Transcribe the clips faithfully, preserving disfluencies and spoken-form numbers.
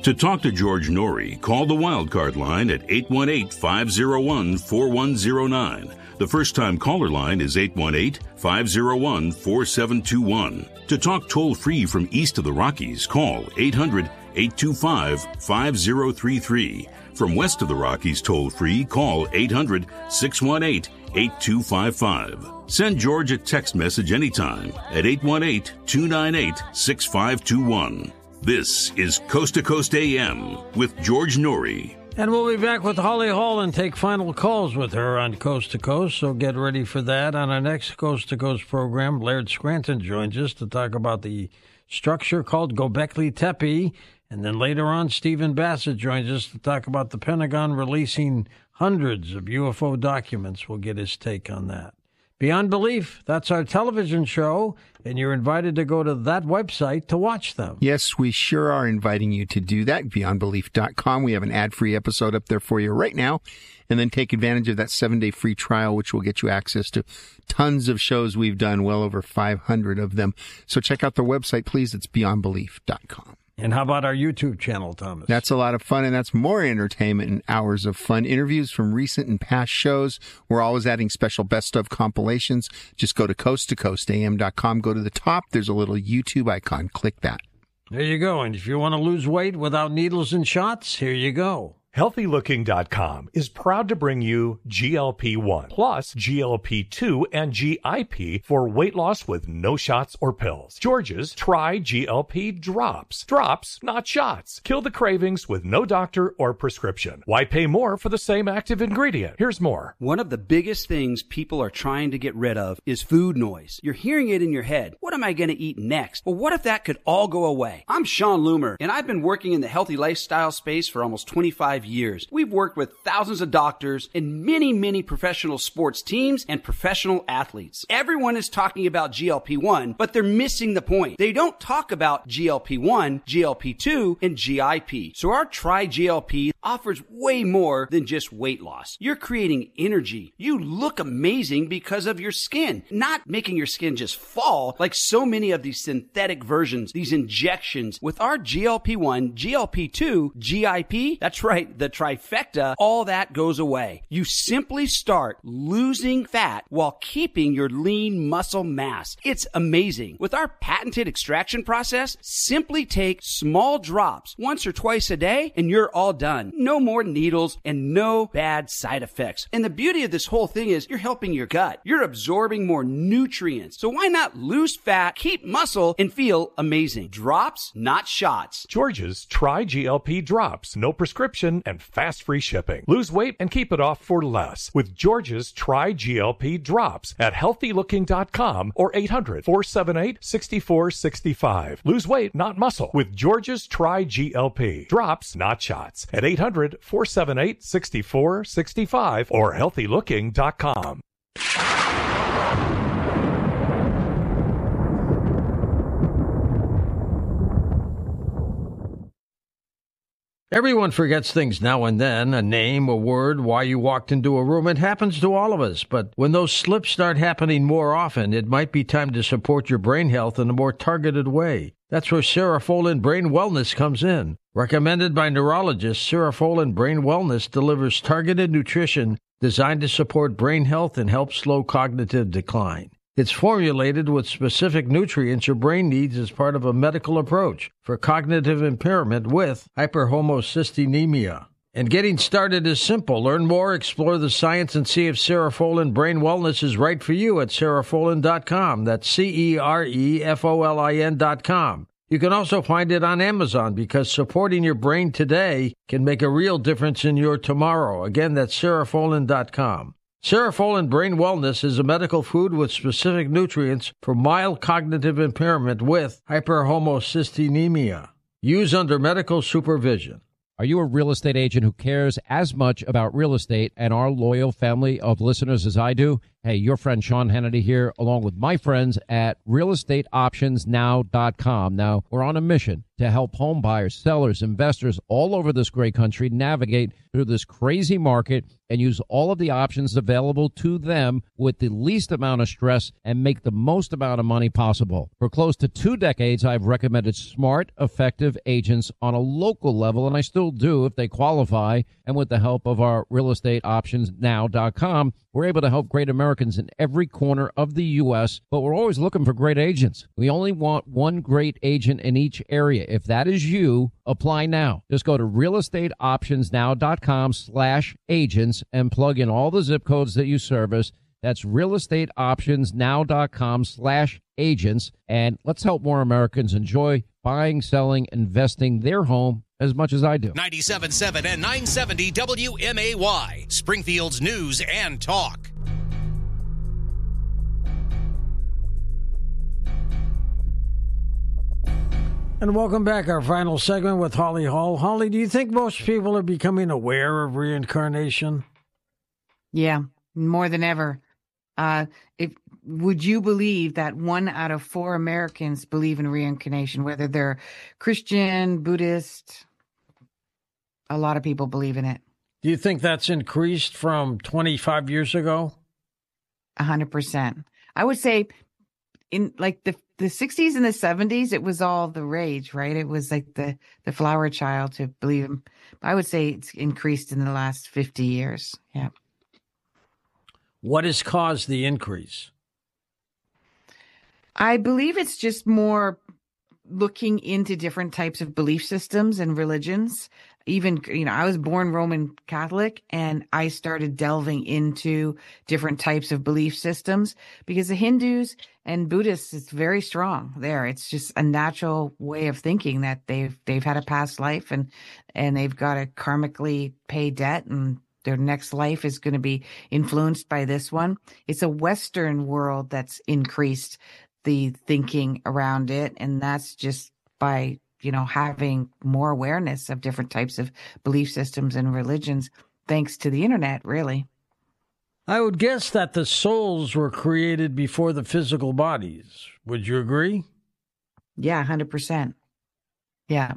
To talk to George Norrie, call the Wildcard line at eight one eight, five oh one, four one oh nine. The first-time caller line is eight one eight, five oh one, four seven two one. To talk toll-free from east of the Rockies, call eight hundred, eight two five, five oh three three. From west of the Rockies toll-free, call eight hundred, six one eight, eight two five five. Send George a text message anytime at eight one eight, two nine eight, six five two one. This is Coast to Coast A M with George Norrie. And we'll be back with Holly Hall and take final calls with her on Coast to Coast, so get ready for that. On our next Coast to Coast program, Laird Scranton joins us to talk about the structure called Göbekli Tepe. And then later on, Stephen Bassett joins us to talk about the Pentagon releasing hundreds of U F O documents. We'll get his take on that. Beyond Belief, that's our television show, and you're invited to go to that website to watch them. Yes, we sure are inviting you to do that, beyond belief dot com. We have an ad-free episode up there for you right now, and then take advantage of that seven-day free trial, which will get you access to tons of shows we've done, well over five hundred of them. So check out the website, please. It's beyond belief dot com. And how about our YouTube channel, Thomas? That's a lot of fun, and that's more entertainment and hours of fun. Interviews from recent and past shows. We're always adding special best-of compilations. Just go to coast to coast A M dot com. Go to the top. There's a little YouTube icon. Click that. There you go. And if you want to lose weight without needles and shots, here you go. healthy looking dot com is proud to bring you G L P one plus G L P two and G I P for weight loss with no shots or pills. George's Try G L P Drops. Drops, not shots. Kill the cravings with no doctor or prescription. Why pay more for the same active ingredient? Here's more. One of the biggest things people are trying to get rid of is food noise. You're hearing it in your head. What am I going to eat next? Well, what if that could all go away? I'm Sean Loomer, and I've been working in the healthy lifestyle space for almost twenty-five years. We've worked with thousands of doctors and many, many professional sports teams and professional athletes. Everyone is talking about G L P one, but they're missing the point. They don't talk about G L P one, G L P two, and G I P. So our Try G L P offers way more than just weight loss. You're creating energy. You look amazing because of your skin, not making your skin just fall like so many of these synthetic versions, these injections. With our G L P one, G L P two, G I P, that's right, the trifecta, all that goes away. You simply start losing fat while keeping your lean muscle mass. It's amazing. With our patented extraction process, simply take small drops once or twice a day and you're all done. No more needles and no bad side effects. And the beauty of this whole thing is you're helping your gut. You're absorbing more nutrients. So why not lose fat, keep muscle, and feel amazing? Drops, not shots. George's Try G L P Drops. No prescription and fast free shipping. Lose weight and keep it off for less with George's Try G L P Drops at healthy looking dot com or eight hundred, four seven eight, six four six five. Lose weight, not muscle with George's Try G L P Drops, not shots at eight hundred, four seven eight, six four six five or healthy looking dot com. Everyone forgets things now and then, a name, a word, why you walked into a room. It happens to all of us. But when those slips start happening more often, it might be time to support your brain health in a more targeted way. That's where Cerefolin Brain Wellness comes in. Recommended by neurologists, Cerefolin Brain Wellness delivers targeted nutrition designed to support brain health and help slow cognitive decline. It's formulated with specific nutrients your brain needs as part of a medical approach for cognitive impairment with hyperhomocystinemia. And getting started is simple. Learn more, explore the science, and see if Cerefolin Brain Wellness is right for you at cerefolin dot com. That's C E R E F O L I N dot com. You can also find it on Amazon because supporting your brain today can make a real difference in your tomorrow. Again, that's cerefolin dot com. Cerefolin Brain Wellness is a medical food with specific nutrients for mild cognitive impairment with hyperhomocystinemia. Use under medical supervision. Are you a real estate agent who cares as much about real estate and our loyal family of listeners as I do? Hey, your friend Sean Hannity here, along with my friends at real estate options now dot com. Now, we're on a mission to help home buyers, sellers, investors all over this great country navigate through this crazy market and use all of the options available to them with the least amount of stress and make the most amount of money possible. For close to two decades, I've recommended smart, effective agents on a local level, and I still do if they qualify. And with the help of our real estate options now dot com, we're able to help great Americans in every corner of the U S, but we're always looking for great agents. We only want one great agent in each area. If that is you, apply now. Just go to real estate options now dot com slash agents and plug in all the zip codes that you service. That's real estate options now dot com slash agents. And let's help more Americans enjoy buying, selling, investing their home as much as I do. ninety-seven point seven and nine seventy W M A Y, Springfield's news and talk. And welcome back. Our final segment with Holly Hall. Holly, do you think most people are becoming aware of reincarnation? Yeah, more than ever. Uh, if would you believe that one out of four Americans believe in reincarnation, whether they're Christian, Buddhist? A lot of people believe in it. Do you think that's increased from twenty-five years ago? A hundred percent. I would say in like the the sixties and the seventies, it was all the rage, right? It was like the, the flower child to believe him. I would say it's increased in the last fifty years. Yeah. What has caused the increase? I believe it's just more looking into different types of belief systems and religions. Even, you know, I was born Roman Catholic, and I started delving into different types of belief systems because the Hindus and Buddhists, it's very strong there. It's just a natural way of thinking that they've they've had a past life and and they've got to karmically pay debt, and their next life is going to be influenced by this one. It's a Western world that's increased the thinking around it, and that's just by, you know, having more awareness of different types of belief systems and religions, thanks to the internet, really. I would guess that the souls were created before the physical bodies. Would you agree? Yeah, one hundred percent. Yeah.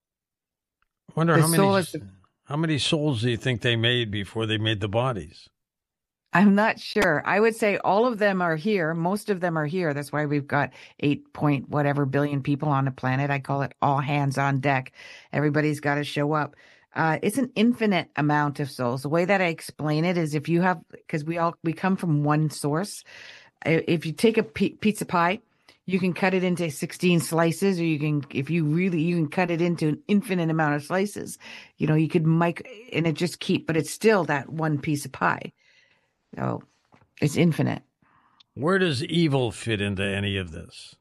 I wonder The how soul many, is the- how many souls do you think they made before they made the bodies? I'm not sure. I would say all of them are here. Most of them are here. That's why we've got eight point whatever billion people on the planet. I call it all hands on deck. Everybody's got to show up. Uh, it's an infinite amount of souls. The way that I explain it is if you have, because we all, we come from one source. If you take a p- pizza pie, you can cut it into sixteen slices, or you can, if you really, you can cut it into an infinite amount of slices. You know, you could mic, and it just keep, but it's still that one piece of pie. So it's infinite. Where does evil fit into any of this?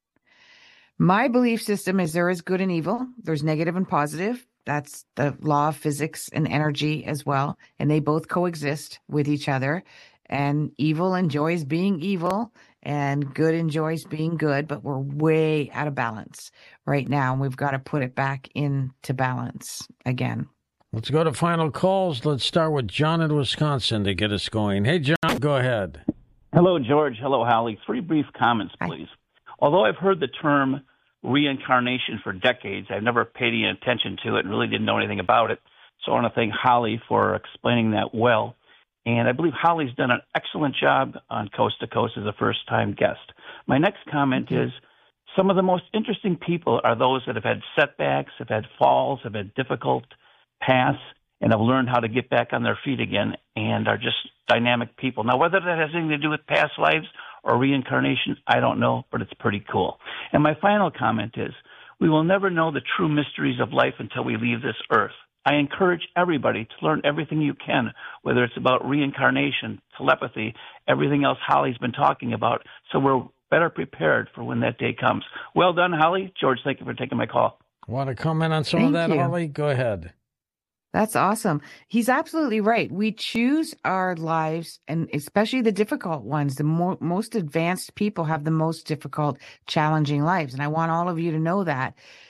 My belief system is there is good and evil. There's negative and positive. That's the law of physics and energy as well. And they both coexist with each other. And evil enjoys being evil, and good enjoys being good. But we're way out of balance right now. And we've got to put it back into balance again. Let's go to final calls. Let's start with John in Wisconsin to get us going. Hey, John, go ahead. Hello, George. Hello, Holly. Three brief comments, please. Hi. Although I've heard the term reincarnation for decades, I've never paid any attention to it and really didn't know anything about it. So I want to thank Holly for explaining that well. And I believe Holly's done an excellent job on Coast to Coast as a first-time guest. My next comment is some of the most interesting people are those that have had setbacks, have had falls, have had difficult paths, and have learned how to get back on their feet again and are just dynamic people. Now, whether that has anything to do with past lives or reincarnation, I don't know, but it's pretty cool. And my final comment is we will never know the true mysteries of life until we leave this earth. I encourage everybody to learn everything you can, whether it's about reincarnation, telepathy, everything else Holly's been talking about, so we're better prepared for when that day comes. Well done, Holly. George, thank you for taking my call. Want to comment on some Thank of that, you. Holly? Go ahead. That's awesome. He's absolutely right. We choose our lives, and especially the difficult ones. The more, most advanced people have the most difficult, challenging lives. And I want all of you to know that.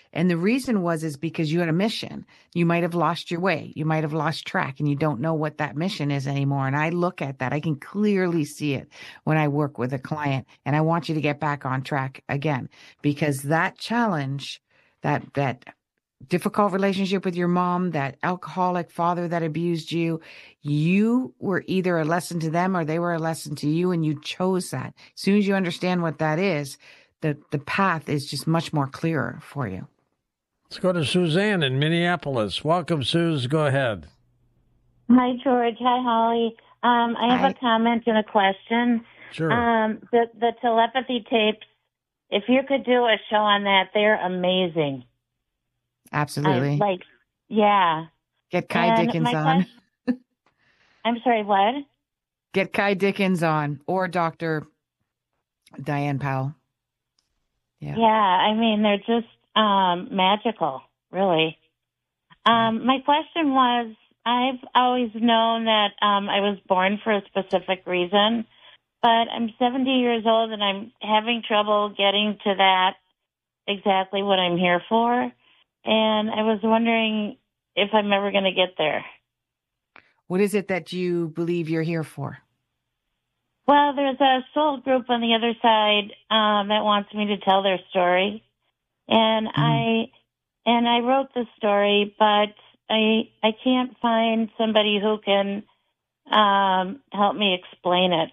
And the reason was is because you had a mission. You might have lost your way. You might have lost track and you don't know what that mission is anymore. And I look at that. I can clearly see it when I work with a client, and I want you to get back on track again, because that challenge, that, that difficult relationship with your mom, that alcoholic father that abused you, you were either a lesson to them or they were a lesson to you, and you chose that. As soon as you understand what that is, the, the path is just much more clearer for you. Let's go to Suzanne in Minneapolis. Welcome, Suze. Go ahead. Hi, George. Hi, Holly. Um, I have Hi. a comment and a question. Sure. Um, the, the telepathy tapes, if you could do a show on that, they're amazing. Absolutely. I, like, yeah. Get Kai And Dickens my on. question- I'm sorry, what? Get Kai Dickens on, or Doctor Diane Powell. Yeah. Yeah, I mean, they're just um, magical, really. Um, my question was, I've always known that um, I was born for a specific reason, but I'm seventy years old and I'm having trouble getting to that exactly what I'm here for. And I was wondering if I'm ever going to get there. What is it that you believe you're here for? Well, there's a soul group on the other side um, that wants me to tell their story, and Mm-hmm. I and I wrote the story, but I I can't find somebody who can um, help me explain it.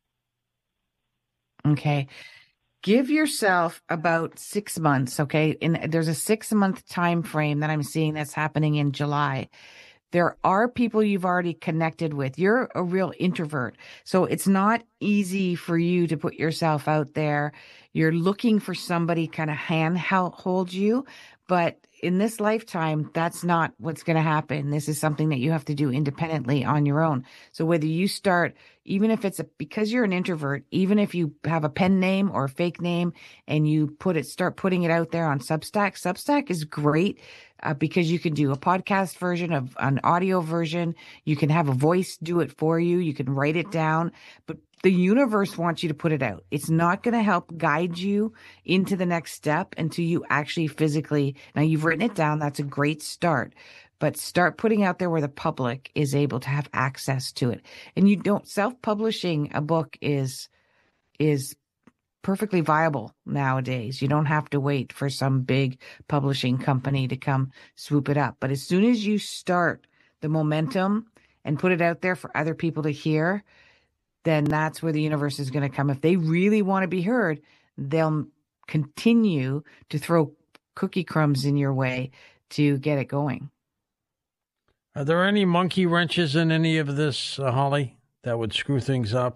Okay. Give yourself about six months, okay? And there's a six month time frame that I'm seeing that's happening in July. There are people you've already connected with. You're a real introvert, so it's not easy for you to put yourself out there. You're looking for somebody kind of hand hold you, but in this lifetime, that's not what's going to happen. This is something that you have to do independently on your own. So whether you start, even if it's a, because you're an introvert, even if you have a pen name or a fake name and you put it, start putting it out there on Substack, Substack is great uh, because you can do a podcast version of an audio version. You can have a voice do it for you. You can write it down, but the universe wants you to put it out. It's not going to help guide you into the next step until you actually physically, now you've written it down. That's a great start, but start putting out there where the public is able to have access to it. And you don't, self-publishing a book is, is perfectly viable nowadays. You don't have to wait for some big publishing company to come swoop it up. But as soon as you start the momentum and put it out there for other people to hear, then that's where the universe is going to come. If they really want to be heard, they'll continue to throw cookie crumbs in your way to get it going. Are there any monkey wrenches in any of this, uh, Holly, that would screw things up?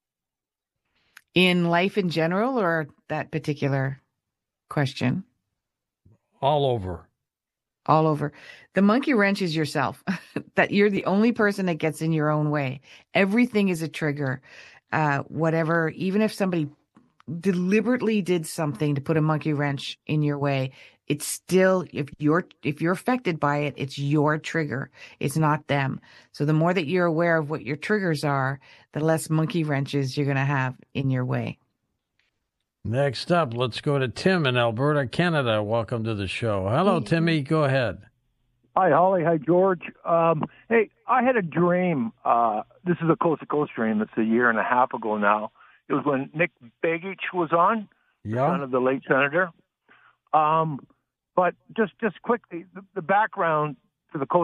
In life in general, or that particular question? All over. All over. The monkey wrench is yourself, that you're the only person that gets in your own way. Everything is a trigger. Uh, whatever, even if somebody deliberately did something to put a monkey wrench in your way, it's still, if you're, if you're affected by it, it's your trigger. It's not them. So the more that you're aware of what your triggers are, the less monkey wrenches you're going to have in your way. Next up, let's go to Tim in Alberta, Canada. Welcome to the show. Hello, Timmy. Go ahead. Hi, Holly. Hi, George. Um, hey, I had a dream. Uh, this is a Coast to Coast dream. It's a year and a half ago now. It was when Nick Begich was on, yeah. son of the late senator. Um, but just, just quickly, the, the background to the Coast